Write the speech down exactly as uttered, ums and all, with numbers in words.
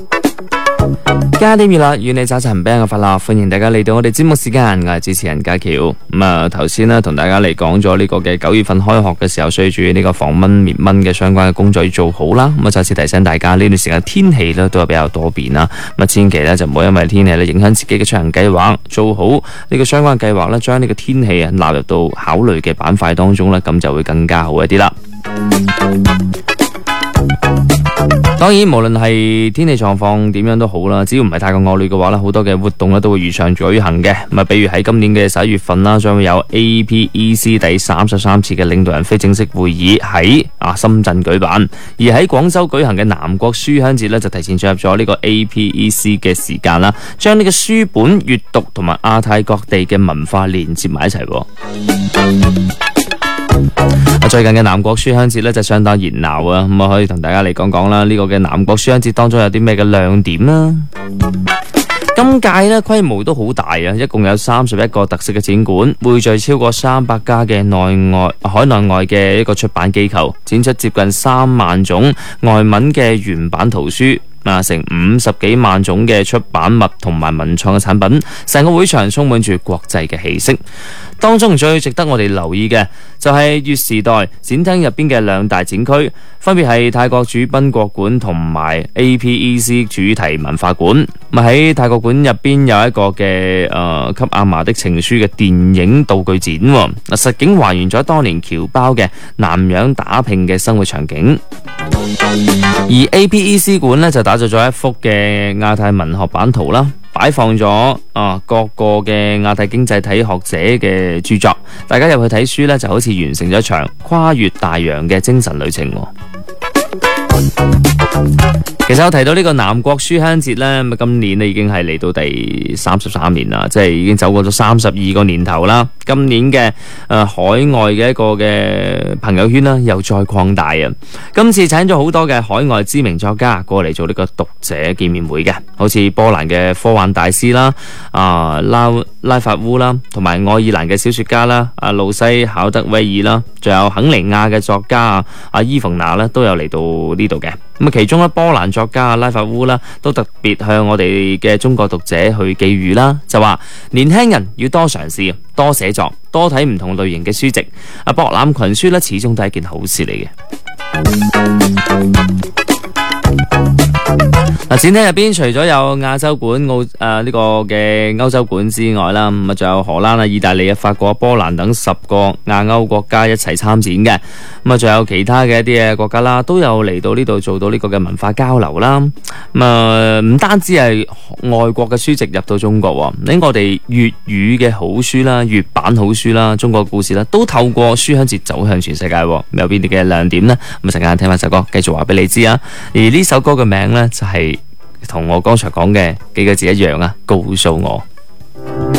加點熱啦，願你找尋俾人嘅快樂，歡迎大家嚟到我哋節目時間，我係主持人家喬。咁啊，頭先呢同大家嚟講咗呢個嘅九月份開學嘅時候，需要注意呢個防蚊滅蚊嘅相關嘅工作要做好啦。咁啊，再次提醒大家呢段時間天氣呢都係比較多變啦。咁啊，千祈呢就唔好因為天氣呢影響自己嘅出行計劃，做好呢個相關計劃呢，將呢個天氣啊納入到考慮嘅板塊當中呢，咁就會更加好一啲啦。當然，無論係天氣狀況點樣都好啦，只要唔係太過惡劣嘅話咧，好多嘅活動咧都會如常舉行嘅。咁啊，比如喺今年嘅十一月份啦，將會有 A P E C 第三十三次嘅領導人非正式會議喺啊深圳舉辦，而喺廣州舉行嘅南國書香節咧，就提前進入咗呢個 A P E C 嘅時間啦，將呢個書本閱讀同埋亞太各地嘅文化連接埋一齊。最近嘅南國書香節咧就相當熱鬧啊！咁啊，可以同大家嚟講講啦，呢個嘅南國書香節當中有啲咩嘅亮點啦？今屆呢規模都好大啊，一共有三十一個特色嘅展館，匯聚超過三百家嘅內外海內外嘅一個出版機構，展出接近三萬種外文嘅原版圖書。啊，成五十幾萬種嘅出版物同埋文創嘅產品，成個會場充滿住國際嘅氣息。當中最值得我哋留意嘅就係粵時代展廳入邊嘅兩大展區，分別係泰國主賓國館同埋 A P E C 主題文化館。咁喺泰國館入邊有一個嘅誒《給阿嫲的情書》嘅電影道具展，嗱實景還原咗當年僑胞嘅南洋打拼嘅生活場景。而 A P E C 館呢，就打造咗一幅嘅亞太文學版圖啦，擺放咗啊各個嘅亞太經濟體學者嘅著作，大家入去睇書呢，就好似完成咗一場跨越大洋嘅精神旅程。其實我提到呢個南國書香節呢，咁今年呢已經係嚟到第三十三年啦，即係已經走過咗三十二個年頭啦。今年嘅誒、呃、海外嘅一個嘅朋友圈呢，又再擴大啊！今次請咗好多嘅海外知名作家過嚟做呢個讀者見面會嘅，好似波蘭嘅科幻大師啦，啊拉拉法烏啦，同埋愛爾蘭嘅小說家啦，阿路西考德威爾啦，仲有肯尼亞嘅作家啊，阿伊馮娜咧都有嚟到呢度嘅。咁啊，其中咧波蘭作家拉法烏啦，都特別向我哋嘅中國讀者去寄語啦，就話年輕人要多嘗試、多寫作、多睇唔同類型嘅書籍。啊，博覽群書咧，始終都係一件好事嚟嘅。嗱，展廳入邊除咗有亞洲館、澳誒呢個嘅歐洲館之外啦，咁啊仲有荷蘭啊、意大利啊、法國、波蘭等十個亞歐國家一齊參展嘅，咁啊仲有其他嘅一啲嘅國家啦，都有嚟到呢度做到呢個嘅文化交流啦。咁啊唔單止係外國嘅書籍入到中國，喺我哋粵語嘅好書啦、粵版好書啦、中國故事啦，都透過書香節走向全世界。有邊啲嘅亮點呢？咁啊陣間聽翻首歌，繼續話俾你知啊。而呢首歌嘅名呢，就係同我剛才講嘅幾個字一樣啊，告訴我。